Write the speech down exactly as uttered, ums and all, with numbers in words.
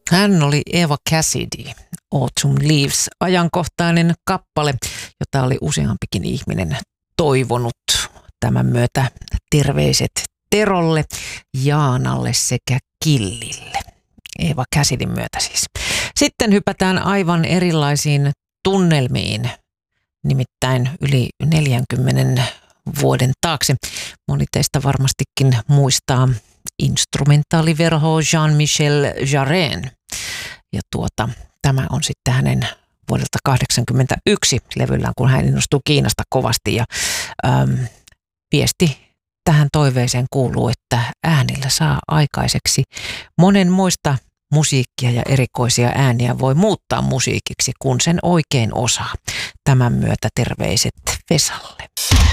Hän oli Eva Cassidy, Autumn Leaves, ajankohtainen kappale, jota oli useampikin ihminen toivonut. Tämän myötä terveiset Terolle, Jaanalle sekä Killille. Eva Cassidyn myötä siis. Sitten hypätään aivan erilaisiin tunnelmiin, nimittäin yli neljänkymmenen vuoden taakse. Moni teistä varmastikin muistaa instrumentaaliverho Jean-Michel Jarren. Ja tuota, tämä on sitten hänen vuodelta kahdeksankymmentäyksi levyllään, kun hän innostui Kiinasta kovasti. Ja ähm, viesti tähän toiveeseen kuuluu, että äänillä saa aikaiseksi monenmoista musiikkia ja erikoisia ääniä voi muuttaa musiikiksi, kun sen oikein osaa. Tämän myötä terveiset Vesalle.